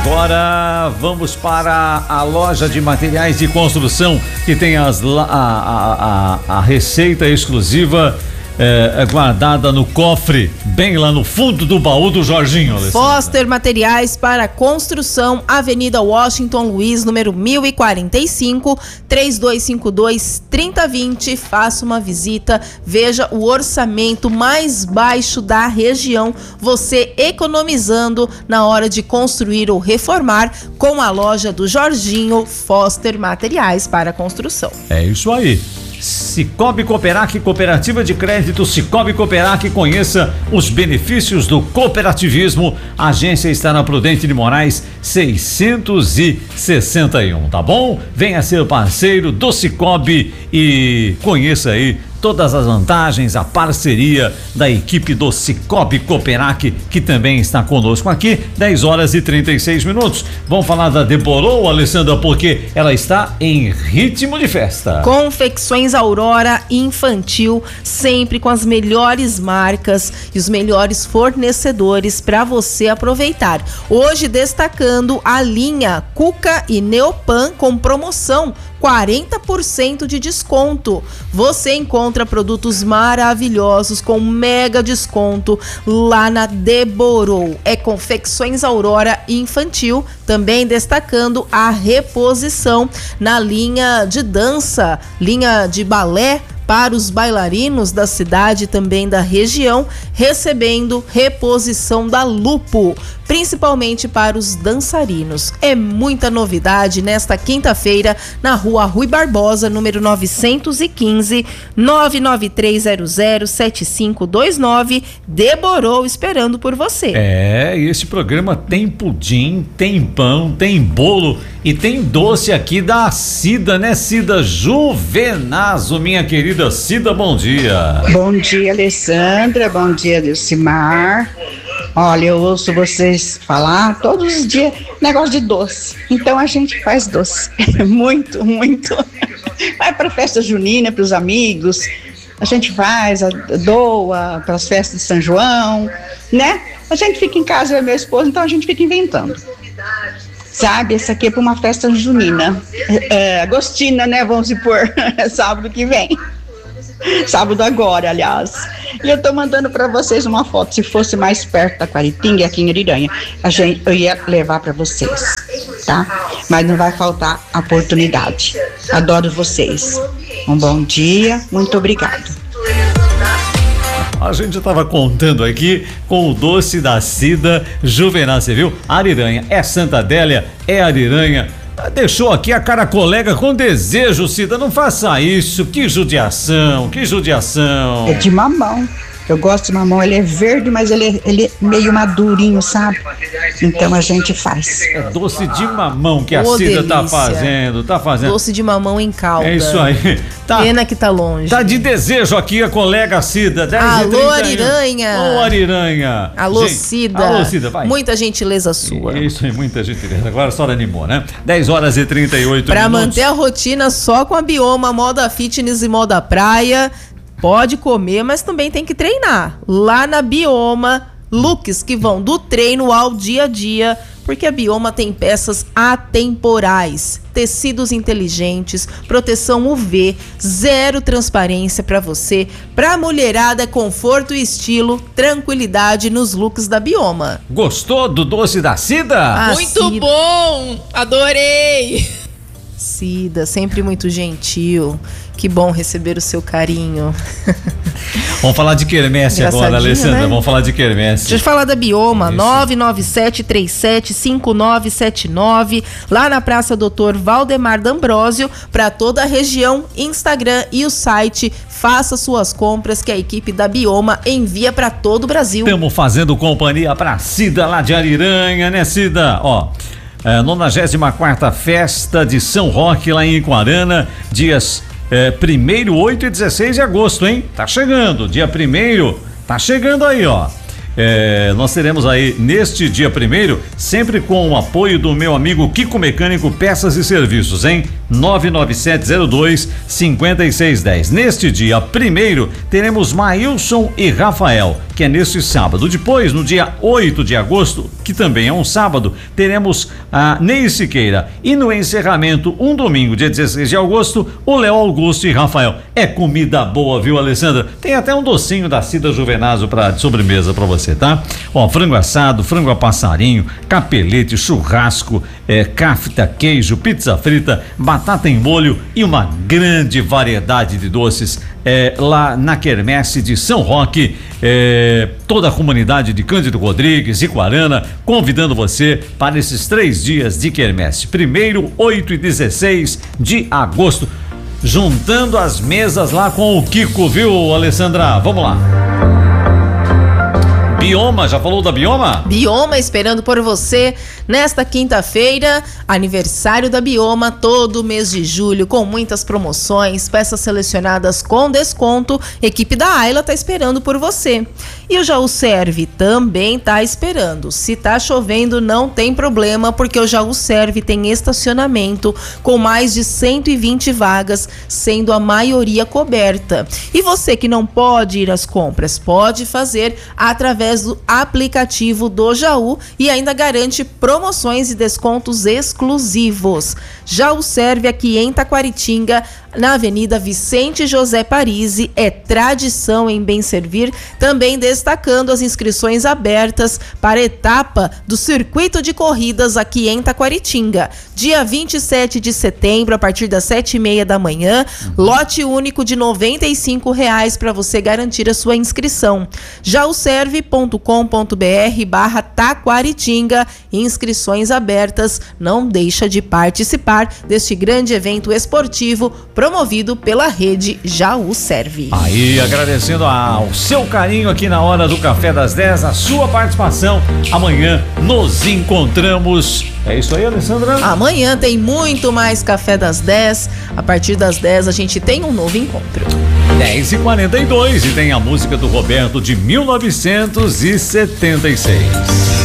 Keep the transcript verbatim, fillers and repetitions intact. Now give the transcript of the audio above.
Agora vamos para a loja de materiais de construção que tem as, a, a, a, a receita exclusiva é, guardada no cofre, bem lá no fundo do baú do Jorginho. Alessandra. Foster Materiais para Construção, Avenida Washington Luiz, número mil e quarenta e cinco, três dois cinco dois, três zero dois zero. Faça uma visita, veja o orçamento mais baixo da região, você economizando na hora de construir ou reformar com a loja do Jorginho. Foster Materiais para Construção. É isso aí. Cicobi Cooperac, Cooperativa de Crédito Cicobi Cooperac, conheça os benefícios do cooperativismo. A agência está na Prudente de Moraes seiscentos e sessenta e um, tá bom? Venha ser parceiro do Cicobi e conheça aí todas as vantagens, a parceria da equipe do Cicobi Cooperac, que também está conosco aqui, dez horas e trinta e seis minutos. Vamos falar da Deborou, Alessandra, porque ela está em ritmo de festa. Confecções Aurora Infantil, sempre com as melhores marcas e os melhores fornecedores para você aproveitar. Hoje destacando a linha Cuca e Neopan com promoção, quarenta por cento de desconto. Você encontra produtos maravilhosos com mega desconto lá na Deborou. É Confecções Aurora Infantil, também destacando a reposição na linha de dança, linha de balé para os bailarinos da cidade e também da região, recebendo reposição da Lupo, principalmente para os dançarinos. É muita novidade nesta quinta-feira na Rua Rui Barbosa, número novecentos e quinze, nove nove três zero zero sete cinco dois nove. Deborou esperando por você. É, e esse programa tem pudim, tem pão, tem bolo e tem doce aqui da Cida, né, Cida Juvenazo, minha querida Cida, bom dia. Bom dia, Alessandra, bom dia, Dilcimar. Olha, eu ouço vocês falar todos os dias negócio de doce. Então a gente faz doce. Muito, muito. Vai para festa junina, para os amigos. A gente faz, doa para as festas de São João, né? A gente fica em casa, eu e meu esposo, então a gente fica inventando. Sabe, essa aqui é para uma festa junina. É, Agostina, né? Vamos supor, sábado que vem. Sábado agora, aliás. E eu tô mandando para vocês uma foto. Se fosse mais perto da Quaritinga, aqui em Ariranha, a gente, eu ia levar para vocês, tá? Mas não vai faltar a oportunidade. Adoro vocês. Um bom dia, muito obrigado. A gente estava contando aqui com o doce da Cida Juvenal, você viu? Ariranha é Santa Adélia, é Ariranha. Deixou aqui a cara colega com desejo, Cida, não faça isso, que judiação, que judiação. É de mamão, eu gosto de mamão, ele é verde, mas ele é, ele é meio madurinho, sabe? Então a gente faz. É doce de mamão que a Ô, Cida delícia. tá fazendo, tá fazendo. Doce de mamão em calda. É isso aí. Tá, Pena que tá longe. tá de desejo aqui a colega Cida. Alô, Ariranha. Alô, Ariranha. Alô, Gente, Cida. Alô, Cida, vai. Muita gentileza sua. Isso aí, muita gentileza. Agora só animou, né? dez horas e trinta e oito Pra minutos. manter a rotina só com a Bioma, moda fitness e moda praia, pode comer, mas também tem que treinar. Lá na Bioma, looks que vão do treino ao dia a dia, porque a Bioma tem peças atemporais, tecidos inteligentes, proteção U V, zero transparência para você. Pra mulherada, conforto e estilo, tranquilidade nos looks da Bioma. Gostou do doce da Cida? Ah, Muito Cida. bom! Adorei! Cida, sempre muito gentil. Que bom receber o seu carinho. Vamos falar de quermesse agora, Alessandra. né? Vamos falar de quermesse. Deixa eu falar da Bioma, Isso. nove nove sete três sete cinco nove sete nove, lá na Praça doutor Valdemar D'Ambrósio, para toda a região, Instagram e o site. Faça suas compras que a equipe da Bioma envia para todo o Brasil. Estamos fazendo companhia pra Cida lá de Ariranha, né, Cida? Ó, é, nonagésima quarta Festa de São Roque lá em Iquarana, dias é, primeiro, oito e dezesseis de agosto, hein? Tá chegando, dia primeiro, tá chegando aí, ó. É, nós teremos aí neste dia primeiro, sempre com o apoio do meu amigo Kiko Mecânico Peças e Serviços, hein? nove nove sete zero dois cinco seis um zero. Neste dia primeiro, teremos Maílson e Rafael, que é neste sábado. Depois, no dia oito de agosto, que também é um sábado, teremos a Ney Siqueira. E no encerramento, um domingo, dia dezesseis de agosto, o Léo Augusto e Rafael. É comida boa, viu, Alessandra? Tem até um docinho da Cida Juvenazzo pra, de sobremesa pra você, tá? Ó, frango assado, frango a passarinho, capelete, churrasco, é, kafta, queijo, pizza frita, batata em molho e uma grande variedade de doces. É, lá na Quermesse de São Roque, é, toda a comunidade de Cândido Rodrigues e Guarana convidando você para esses três dias de Quermesse, primeiro, oito e dezesseis de agosto, juntando as mesas lá com o Kiko, viu, Alessandra? Vamos lá. Bioma, já falou da Bioma? Bioma esperando por você nesta quinta-feira, aniversário da Bioma, todo mês de julho, com muitas promoções, peças selecionadas com desconto. Equipe da Ayla tá esperando por você. E o Jaú Serve também tá esperando. Se tá chovendo, não tem problema, porque o Jaú Serve tem estacionamento com mais de cento e vinte vagas, sendo a maioria coberta. E você que não pode ir às compras, pode fazer através do aplicativo do Jaú e ainda garante promoções e descontos exclusivos. Jaú Serve aqui em Taquaritinga, na Avenida Vicente José Parisi, é tradição em bem servir, também destacando as inscrições abertas para a etapa do circuito de corridas aqui em Taquaritinga. Dia vinte e sete de setembro, a partir das sete e meia da manhã, lote único de noventa e cinco reais para você garantir a sua inscrição. jauserve.com.br barra Taquaritinga, inscrições abertas, não deixa de participar deste grande evento esportivo promovido pela rede Jaú Serve. Aí, agradecendo ao seu carinho aqui na hora do Café das dez, a sua participação. Amanhã nos encontramos. É isso aí, Alessandra? Amanhã tem muito mais Café das dez. A partir das dez a gente tem um novo encontro. dez e quarenta e dois e tem a música do Roberto de mil novecentos e setenta e seis.